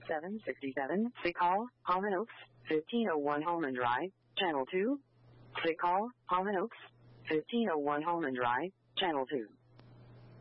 767. Sick call, Almond Oaks, 1501 Holman Drive, Channel 2. Sick call, Almond Oaks, 1501 Holman Drive, Channel 2.